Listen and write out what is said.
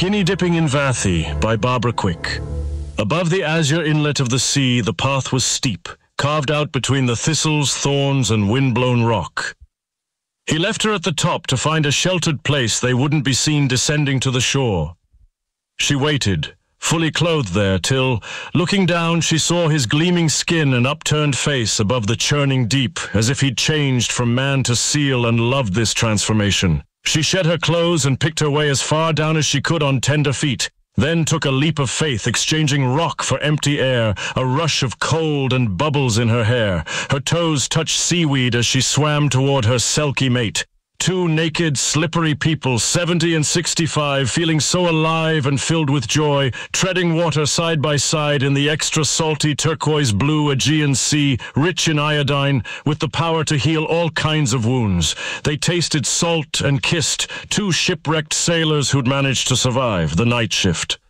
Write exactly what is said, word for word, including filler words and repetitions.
Skinny Dipping in Vathi by Barbara Quick. Above the azure inlet of the sea, the path was steep, carved out between the thistles, thorns, and wind-blown rock. He left her at the top to find a sheltered place they wouldn't be seen descending to the shore. She waited, fully clothed there, till, looking down, she saw his gleaming skin and upturned face above the churning deep, as if he'd changed from man to seal and loved this transformation. She shed her clothes and picked her way as far down as she could on tender feet, then took a leap of faith, exchanging rock for empty air, a rush of cold and bubbles in her hair. Her toes touched seaweed as she swam toward her selkie mate. Two naked, slippery people, seventy and sixty-five, feeling so alive and filled with joy, treading water side by side in the extra salty turquoise-blue Aegean Sea, rich in iodine, with the power to heal all kinds of wounds. They tasted salt and kissed, two shipwrecked sailors who'd managed to survive the night shift.